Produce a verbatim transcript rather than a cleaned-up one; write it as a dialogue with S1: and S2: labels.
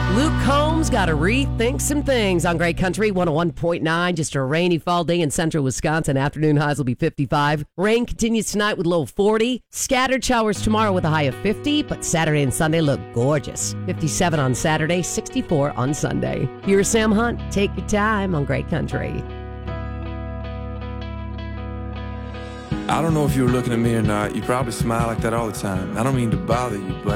S1: Luke Combs got to rethink some things on Great Country one oh one point nine. Just a rainy fall day in central Wisconsin. Afternoon highs will be fifty-five. Rain continues tonight with low forty. Scattered showers tomorrow with a high of fifty, but Saturday and Sunday look gorgeous. fifty-seven on Saturday, sixty-four on Sunday. Here's Sam Hunt. Take your time on Great Country.
S2: I don't know if you were looking at me or not. You probably smile like that all the time. I don't mean to bother you, but